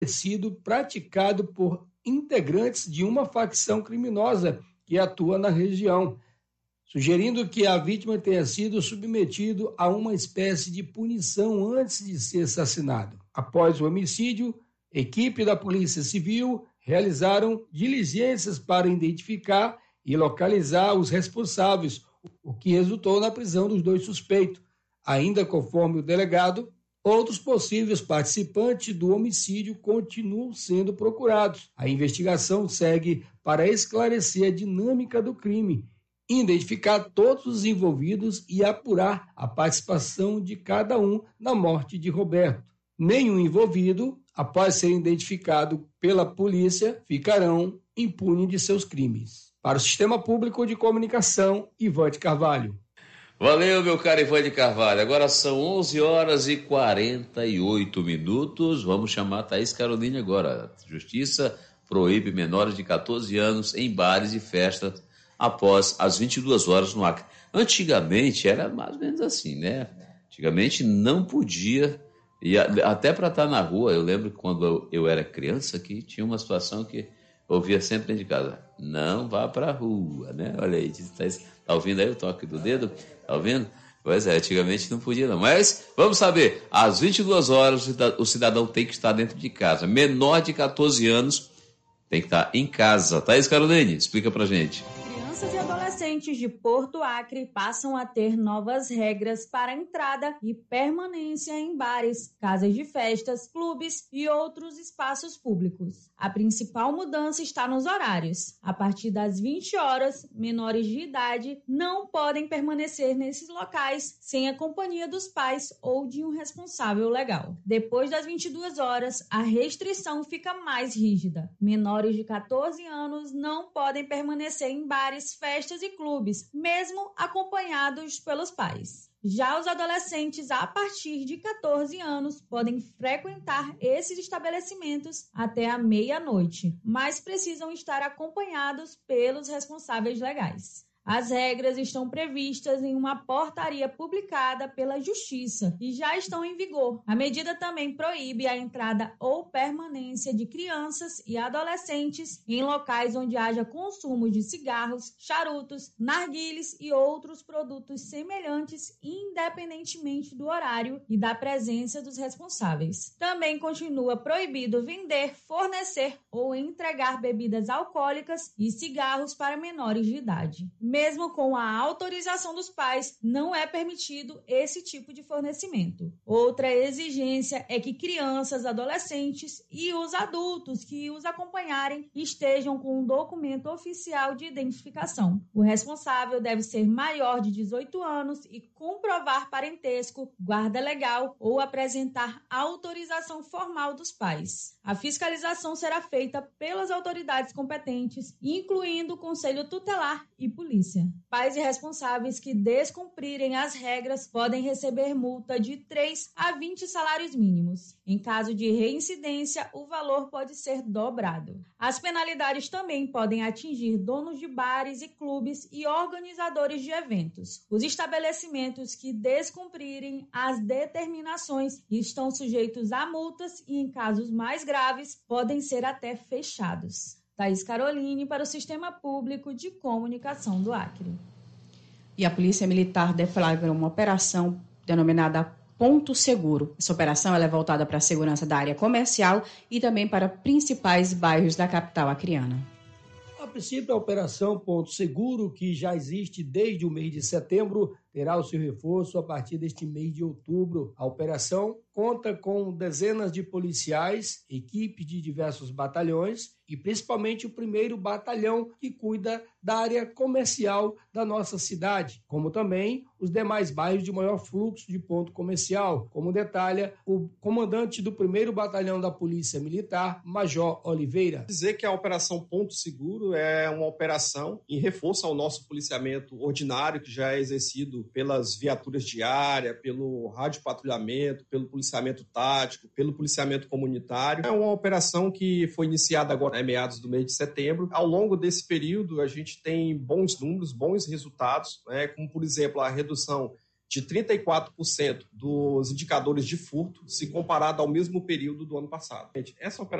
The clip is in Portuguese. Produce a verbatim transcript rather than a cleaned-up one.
sido praticado por integrantes de uma facção criminosa que atua na região, sugerindo que a vítima tenha sido submetido a uma espécie de punição antes de ser assassinado. Após o homicídio, equipe da Polícia Civil realizaram diligências para identificar e localizar os responsáveis, o que resultou na prisão dos dois suspeitos. Ainda conforme o delegado, outros possíveis participantes do homicídio continuam sendo procurados. A investigação segue para esclarecer a dinâmica do crime, identificar todos os envolvidos e apurar a participação de cada um na morte de Roberto. Nenhum envolvido, após ser identificado pela polícia, ficarão impunes de seus crimes. Para o Sistema Público de Comunicação, Ivan de Carvalho. Valeu, meu caro Ivan de Carvalho. Agora são onze horas e quarenta e oito minutos. Vamos chamar a Thaís Caroline agora. Justiça proíbe menores de catorze anos em bares e festas após as vinte e duas horas no Acre. Antigamente era mais ou menos assim, né? Antigamente não podia, e até para estar na rua, eu lembro que quando eu, eu era criança, que tinha uma situação que eu ouvia sempre dentro de casa, não vá para a rua, né? Olha aí, tá, tá ouvindo aí o toque do dedo? Tá ouvindo? Pois é, antigamente não podia não. Mas vamos saber, às vinte e duas horas o cidadão tem que estar dentro de casa. Menor de catorze anos tem que estar em casa. Thaís Caroline, explica pra gente. Crianças e adolescentes de Porto Acre passam a ter novas regras para entrada e permanência em bares, casas de festas, clubes e outros espaços públicos. A principal mudança está nos horários. A partir das vinte horas, menores de idade não podem permanecer nesses locais sem a companhia dos pais ou de um responsável legal. Depois das vinte e duas horas, a restrição fica mais rígida. Menores de catorze anos não podem permanecer em bares, festas e clubes, mesmo acompanhados pelos pais. Já os adolescentes a partir de catorze anos podem frequentar esses estabelecimentos até a meia-noite, mas precisam estar acompanhados pelos responsáveis legais. As regras estão previstas em uma portaria publicada pela Justiça e já estão em vigor. A medida também proíbe a entrada ou permanência de crianças e adolescentes em locais onde haja consumo de cigarros, charutos, narguilés e outros produtos semelhantes, independentemente do horário e da presença dos responsáveis. Também continua proibido vender, fornecer ou entregar bebidas alcoólicas e cigarros para menores de idade. Mesmo com a autorização dos pais, não é permitido esse tipo de fornecimento. Outra exigência é que crianças, adolescentes e os adultos que os acompanharem estejam com um documento oficial de identificação. O responsável deve ser maior de dezoito anos e comprovar parentesco, guarda legal ou apresentar autorização formal dos pais. A fiscalização será feita pelas autoridades competentes, incluindo o Conselho Tutelar e Polícia. Pais e responsáveis que descumprirem as regras podem receber multa de três a vinte salários mínimos. Em caso de reincidência, o valor pode ser dobrado. As penalidades também podem atingir donos de bares e clubes e organizadores de eventos. Os estabelecimentos que descumprirem as determinações estão sujeitos a multas e, em casos mais graves, podem ser até fechados. Thaís Caroline para o Sistema Público de Comunicação do Acre. E a Polícia Militar deflagra uma operação denominada Ponto Seguro. Essa operação ela é voltada para a segurança da área comercial e também para principais bairros da capital acreana. A princípio, a Operação Ponto Seguro, que já existe desde o mês de setembro, terá o seu reforço a partir deste mês de outubro. A operação conta com dezenas de policiais, equipes de diversos batalhões e principalmente o primeiro batalhão que cuida da área comercial da nossa cidade, como também os demais bairros de maior fluxo de ponto comercial, como detalha o comandante do primeiro batalhão da Polícia Militar, Major Oliveira. Dizer que a Operação Ponto Seguro é uma operação em reforço ao nosso policiamento ordinário, que já é exercido pelas viaturas diárias, pelo radiopatrulhamento, pelo policiamento tático, pelo policiamento comunitário. É uma operação que foi iniciada agora em meados do mês de setembro. Ao longo desse período, a gente tem bons números, bons resultados, né? Como, por exemplo, a redução de trinta e quatro por cento dos indicadores de furto, se comparado ao mesmo período do ano passado. Essa operação